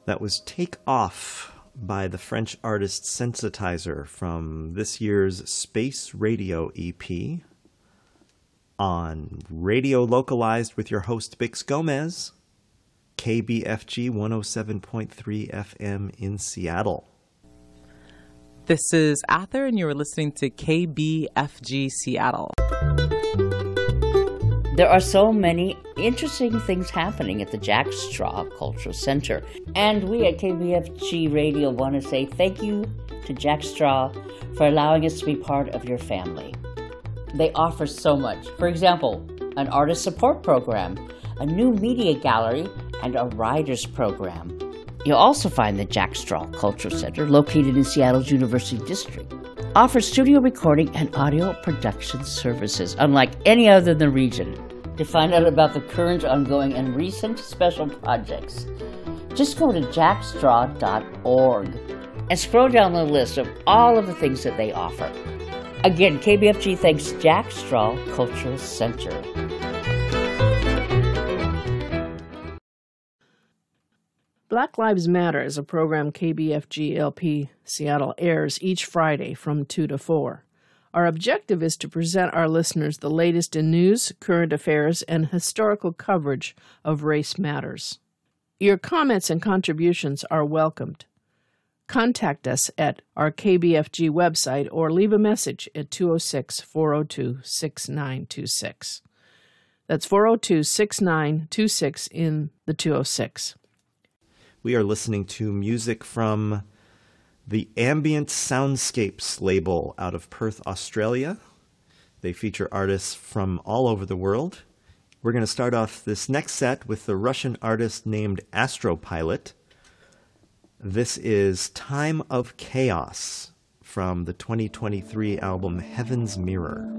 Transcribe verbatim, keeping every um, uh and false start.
That was Take Off by the French artist Sensitizer from this year's Space Radio E P. On Radio Localized with your host, Bix Gomez, K B F G one oh seven point three F M in Seattle. This is Ather, and you're listening to K B F G Seattle. There are so many interesting things happening at the Jack Straw Cultural Center. And we at K B F G Radio want to say thank you to Jack Straw for allowing us to be part of your family. They offer so much. For example, an artist support program, a new media gallery, and a writers program. You'll also find the Jack Straw Cultural Center, located in Seattle's University District, offers studio recording and audio production services unlike any other in the region. To find out about the current, ongoing, and recent special projects, just go to jack straw dot org and scroll down the list of all of the things that they offer. Again, K B F G thanks Jack Straw Cultural Center. Black Lives Matter is a program K B F G L P Seattle airs each Friday from two to four. Our objective is to present our listeners the latest in news, current affairs, and historical coverage of race matters. Your comments and contributions are welcomed. Contact us at our K B F G website or leave a message at two oh six, four oh two, six nine two six. That's four oh two, six nine two six in the two oh six. We are listening to music from the Ambient Soundscapes label out of Perth, Australia. They feature artists from all over the world. We're going to start off this next set with the Russian artist named Astropilot. This is Time of Chaos from the twenty twenty-three album Heaven's Mirror.